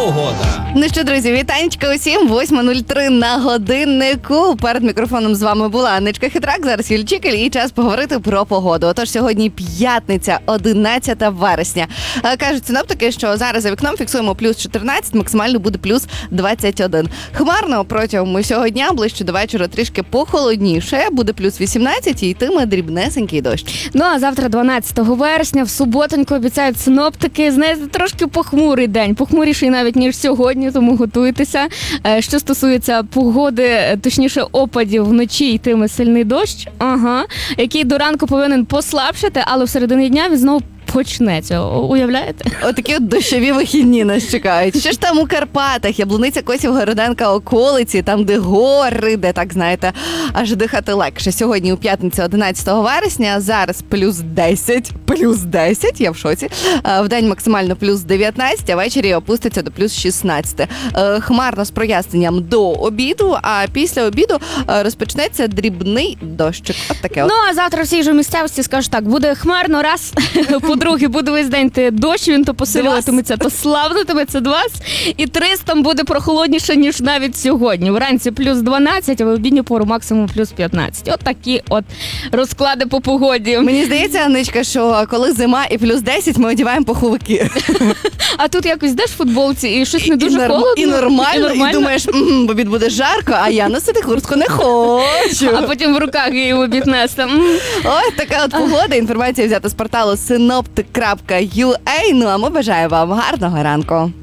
погода. Ну що, друзі, вітанечка усім, 8:03 на годиннику. Перед мікрофоном з вами була Анечка Хитрак, зараз Юль Чікель, і час поговорити про погоду. Отож, сьогодні п'ятниця, 11 вересня. Кажуть синоптики, що зараз за вікном фіксуємо плюс 14, максимально буде плюс 21. Хмарно протягом усього дня, ближче до вечора трішки похолодніше, буде плюс 18 і йтиме дрібнесенький дощ. Ну а завтра, 12 вересня, в суботоньку обіцяють синоптики, знаєте, трошки похмурий день, похмуріший навіть ніж сьогодні, тому готуйтеся. Що стосується погоди, точніше опадів, вночі йтиме сильний дощ, який до ранку повинен послабшати, але всередині дня він знову почнеться. Уявляєте? Отакі от дощові вихідні нас чекають. Що ж там у Карпатах? Яблуниця, Косів, Городенка, околиці, там де гори, де, так знаєте, аж дихати легше. Сьогодні у п'ятницю 11 вересня, зараз плюс 10, я в шоці. Вдень максимально плюс 19, а ввечері опуститься до плюс 16. Хмарно з проясненням до обіду, а після обіду розпочнеться дрібний дощик. От таке от. Ну, а завтра всій же місцевості скажуть так, буде хмарно, раз, по-друге, буде весь день дощ, він то посилюватиметься, то слабнутиметься, і 300 буде прохолодніше, ніж навіть сьогодні. Вранці плюс 12, а в обідню пору максимум плюс 15. От такі от розклади по погоді. Мені здається, Анечка, що коли зима і плюс 10, ми одягаємо пуховики. А тут якось йдеш в футболці і щось не дуже холодно. І нормально, і думаєш, в обід буде жарко, а я носити куртку не хочу. А потім в руках її в обід нести. Ось така от погода. Інформація взята з порталу synoptic.ua. Ну а ми бажаємо вам гарного ранку.